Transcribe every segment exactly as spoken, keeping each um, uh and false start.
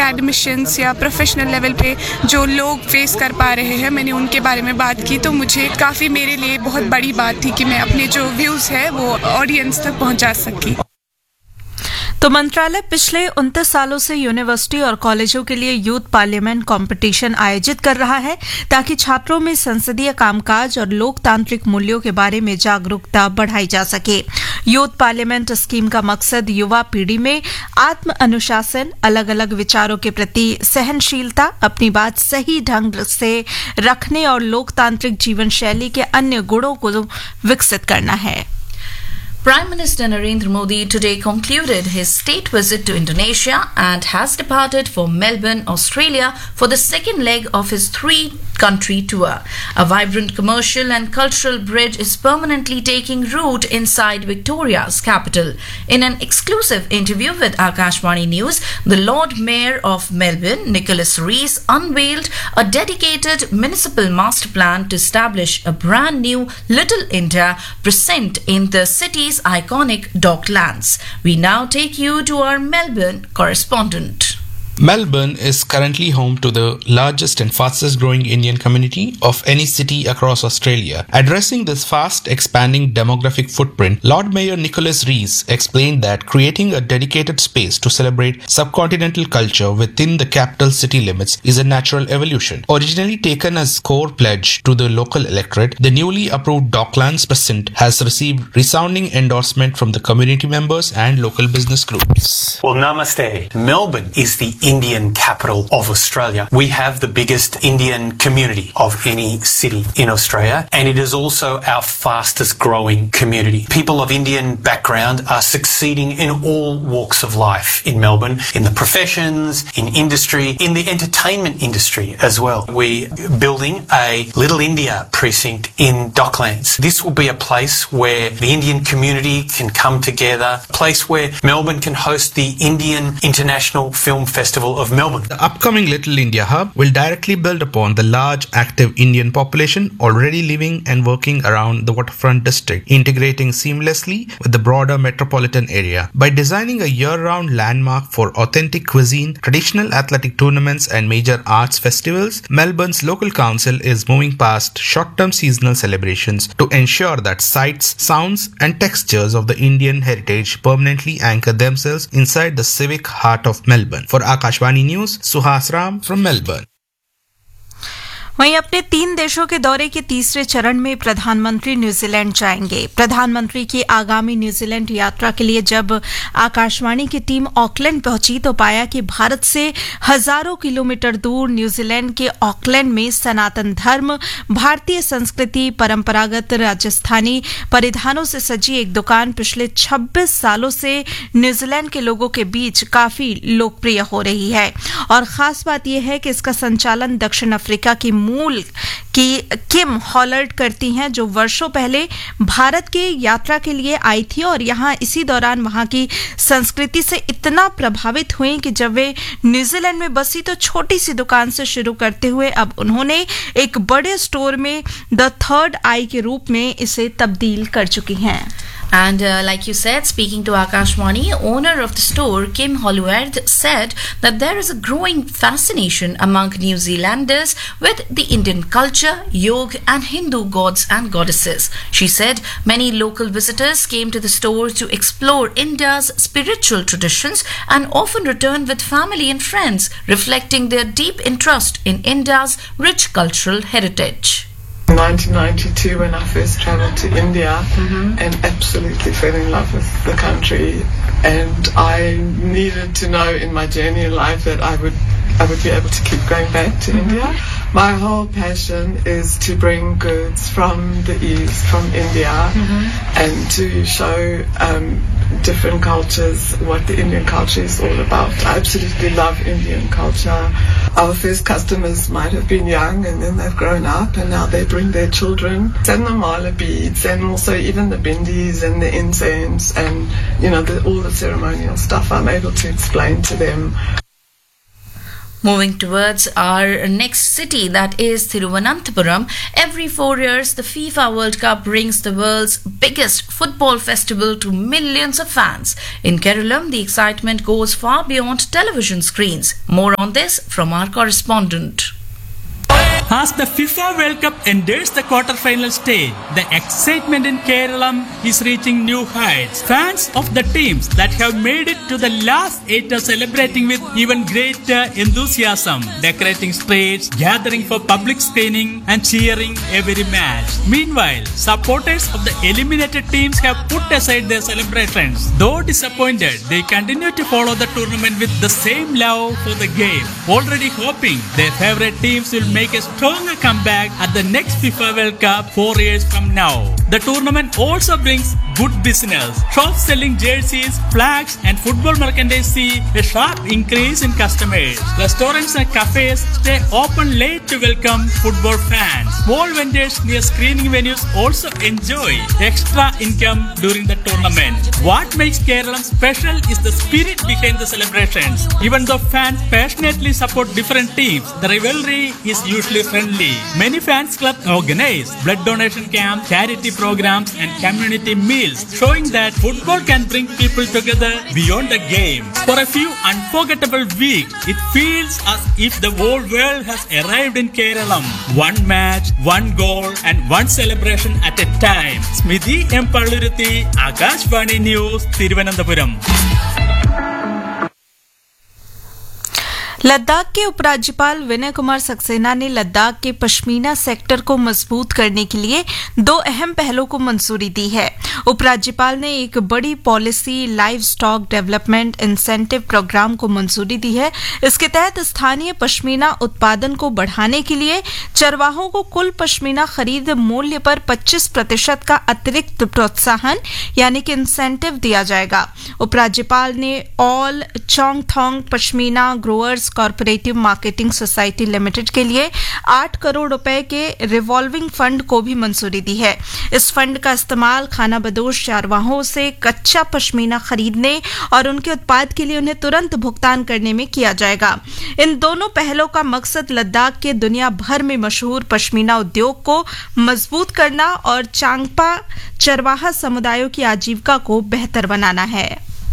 Academicians या professional level पे जो लोग फेस कर पा रहे हैं, मैंने उनके बारे में बात की तो मुझे काफ़ी मेरे लिए बहुत बड़ी बात थी कि मैं अपने जो व्यूज़ है वो ऑडियंस तक पहुंचा सकी। तो मंत्रालय पिछले उनतीस सालों से यूनिवर्सिटी और कॉलेजों के लिए यूथ पार्लियामेंट कंपटीशन आयोजित कर रहा है ताकि छात्रों में संसदीय कामकाज और लोकतांत्रिक मूल्यों के बारे में जागरूकता बढ़ाई जा सके। यूथ पार्लियामेंट स्कीम का मकसद युवा पीढ़ी में आत्म अनुशासन, अलग अलग विचारों के प्रति सहनशीलता, अपनी बात सही ढंग से रखने और लोकतांत्रिक जीवन शैली के अन्य गुणों को विकसित करना है। Prime Minister Narendra Modi today concluded his state visit to Indonesia and has departed for Melbourne, Australia for the second leg of his three-country tour. A vibrant commercial and cultural bridge is permanently taking root inside Victoria's capital. In an exclusive interview with Akashvani News, the Lord Mayor of Melbourne, Nicholas Rees, unveiled a dedicated municipal master plan to establish a brand new Little India present in the city's iconic docklands. We now take you to our Melbourne correspondent. Melbourne is currently home to the largest and fastest growing Indian community of any city across Australia. Addressing this fast expanding demographic footprint, Lord Mayor Nicholas Rees explained that creating a dedicated space to celebrate subcontinental culture within the capital city limits is a natural evolution. Originally taken as core pledge to the local electorate, the newly approved Docklands Precinct has received resounding endorsement from the community members and local business groups. Well, namaste. Melbourne is the Indian capital of Australia. We have the biggest Indian community of any city in Australia, and it is also our fastest growing community. People of Indian background are succeeding in all walks of life in Melbourne, in the professions, in industry, in the entertainment industry as well. We're building a Little India precinct in Docklands. This will be a place where the Indian community can come together, a place where Melbourne can host the Indian International Film Festival of Melbourne. The upcoming Little India Hub will directly build upon the large active Indian population already living and working around the waterfront district, integrating seamlessly with the broader metropolitan area. By designing a year-round landmark for authentic cuisine, traditional athletic tournaments and major arts festivals, Melbourne's local council is moving past short-term seasonal celebrations to ensure that sights, sounds and textures of the Indian heritage permanently anchor themselves inside the civic heart of Melbourne. For Akashvani News, Suhas Ram from Melbourne. वहीं अपने तीन देशों के दौरे के तीसरे चरण में प्रधानमंत्री न्यूजीलैंड जाएंगे। प्रधानमंत्री की आगामी न्यूजीलैंड यात्रा के लिए जब आकाशवाणी की टीम ऑकलैंड पहुंची तो पाया कि भारत से हजारों किलोमीटर दूर न्यूजीलैंड के ऑकलैंड में सनातन धर्म, भारतीय संस्कृति, परंपरागत राजस्थानी परिधानों से सजी एक दुकान पिछले छब्बीस सालों से न्यूजीलैंड के लोगों के बीच काफी लोकप्रिय हो रही है। और खास बात यह है कि इसका संचालन दक्षिण अफ्रीका की मूल की किम हॉलर्ड करती हैं, जो वर्षों पहले भारत के यात्रा के लिए आई थी और यहां इसी दौरान वहां की संस्कृति से इतना प्रभावित हुई कि जब वे न्यूजीलैंड में बसी तो छोटी सी दुकान से शुरू करते हुए अब उन्होंने एक बड़े स्टोर में द थर्ड आई के रूप में इसे तब्दील कर चुकी हैं। And uh, like you said, speaking to Akashvani, owner of the store, Kim Holward, said that there is a growing fascination among New Zealanders with the Indian culture, yoga and Hindu gods and goddesses. She said many local visitors came to the store to explore India's spiritual traditions and often return with family and friends, reflecting their deep interest in India's rich cultural heritage. In nineteen ninety-two, when I first travelled to India, mm-hmm. and absolutely fell in love with the country, and I needed to know in my journey in life that I would I would be able to keep going back to mm-hmm. India. My whole passion is to bring goods from the East, from India, mm-hmm. and to show um, different cultures what the Indian culture is all about. I absolutely love Indian culture. Our first customers might have been young and then they've grown up and now they bring their children. And the mala beads and also even the bindis and the incense and, you know, the, all the ceremonial stuff I'm able to explain to them. Moving towards our next city, that is Thiruvananthapuram. Every four years, the FIFA World Cup brings the world's biggest football festival to millions of fans. In Kerala, the excitement goes far beyond television screens. More on this from our correspondent. As the FIFA World Cup enters the quarter-final stage, the excitement in Kerala is reaching new heights. Fans of the teams that have made it to the last eight are celebrating with even greater enthusiasm, decorating streets, gathering for public screening and cheering every match. Meanwhile, supporters of the eliminated teams have put aside their celebrations. Though disappointed, they continue to follow the tournament with the same love for the game, already hoping their favorite teams will make a stronger comeback at the next FIFA World Cup four years from now. The tournament also brings good business. Shops selling jerseys, flags and football merchandise see a sharp increase in customers. Restaurants and cafes stay open late to welcome football fans. Small vendors near screening venues also enjoy extra income during the tournament. What makes Kerala special is the spirit behind the celebrations. Even though fans passionately support different teams, the rivalry is usually friendly. Many fans clubs organize blood donation camps, charity programs and community meals, showing that football can bring people together beyond the game. For a few unforgettable weeks, it feels as if the whole world has arrived in Kerala. One match, one goal and one celebration at a time. Smidhi M. Palluruthi, Akashvani News, Thiruvananthapuram. Ladakh के उपराज्यपाल विनय कुमार सक्सेना ने लद्दाख के pashmina sector को मजबूत करने के लिए दो अहम पहलों को मंजूरी दी है। उपराज्यपाल ने एक बड़ी policy live stock development incentive programme को मंजूरी दी है। इसके तहत स्थानीय पश्मीना उत्पादन को बढ़ाने के लिए चरवाहों को कुल पश्मीना खरीद मूल्य पर पच्चीस प्रतिशत का अतिरिक्त प्रोत्साहन यानी कि इंसेंटिव दिया जाएगा। उपराज्यपाल ने all चोंगथोंग pashmina growers corporative marketing society limited के लिए आठ करोड़ रुपए के रिवॉल्विंग फंड को भी मंजूरी दी है। इस फंड का इस्तेमाल खानाबदोश चरवाहों से कच्चा पश्मीना खरीदने और उनके उत्पाद के लिए उन्हें तुरंत भुगतान करने में किया जाएगा। इन दोनों पहलों का मकसद लद्दाख के दुनिया भर में मशहूर पश्मीना उद्योग को मजबूत करना और चांगपा चरवाहा समुदायों की आजीविका को बेहतर बनाना है।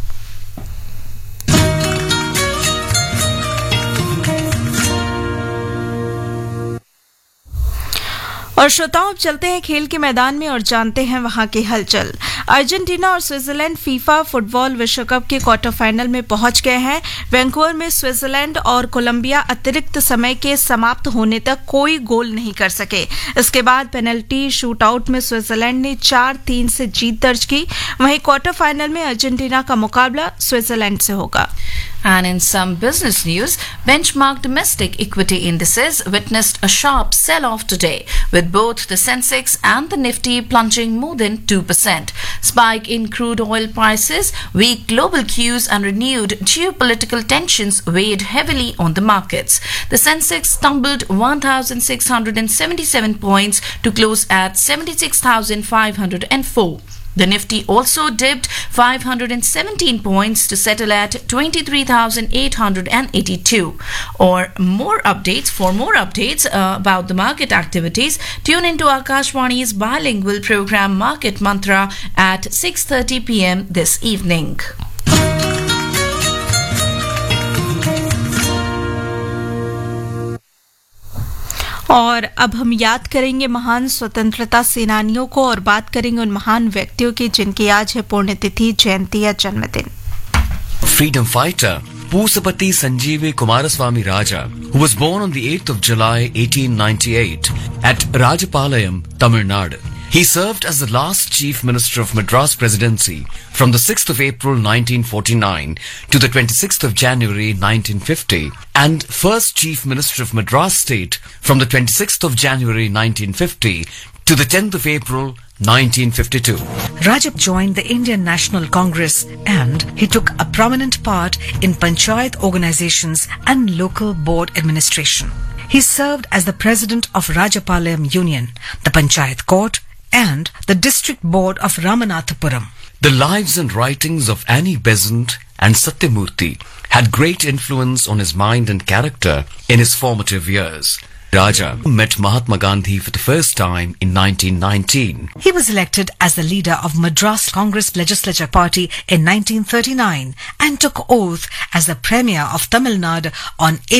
और श्रोताओं, अब चलते हैं खेल के मैदान में और जानते हैं वहां की हलचल। अर्जेंटीना और स्विट्जरलैंड फीफा फुटबॉल विश्व कप के क्वार्टर फाइनल में पहुंच गए हैं। वैंकूवर में स्विट्जरलैंड और कोलंबिया अतिरिक्त समय के समाप्त होने तक कोई गोल नहीं कर सके। इसके बाद पेनल्टी शूटआउट में स्विट्जरलैंड ने चार तीन से जीत दर्ज की। वहीं क्वार्टर फाइनल में अर्जेंटीना का मुकाबला स्विट्जरलैंड से होगा। And in some business news, benchmark domestic equity indices witnessed a sharp sell-off today, with both the Sensex and the Nifty plunging more than two percent. Spike in crude oil prices, weak global cues and renewed geopolitical tensions weighed heavily on the markets. The Sensex stumbled one thousand six hundred seventy-seven points to close at seventy-six thousand five hundred four. The Nifty also dipped five hundred seventeen points to settle at twenty-three thousand eight hundred eighty-two. Or more updates, for more updates uh, about the market activities, tune into Akashvani's bilingual program Market Mantra at six thirty p m this evening. और अब हम याद करेंगे महान स्वतंत्रता सेनानियों को और बात करेंगे उन महान व्यक्तियों की जिनकी आज है पुण्यतिथि, जयंती या जन्मदिन। Freedom fighter Pusapati Sanjeevi Kumaraswamy Raja, who was born on the eighth of July eighteen ninety-eight at Rajapalayam, Tamil Nadu. He served as the last Chief Minister of Madras Presidency from the sixth of April nineteen forty-nine to the twenty-sixth of January nineteen fifty and first Chief Minister of Madras State from the twenty-sixth of January nineteen fifty to the tenth of April nineteen fifty-two. Rajap joined the Indian National Congress and he took a prominent part in panchayat organizations and local board administration. He served as the president of Rajapalayam Union, the Panchayat Court, and the District Board of Ramanathapuram. The lives and writings of Annie Besant and Satyamurthy had great influence on his mind and character in his formative years. Raja met Mahatma Gandhi for the first time in nineteen nineteen. He was elected as the leader of Madras Congress Legislature Party in nineteen thirty-nine and took oath as the Premier of Tamil Nadu on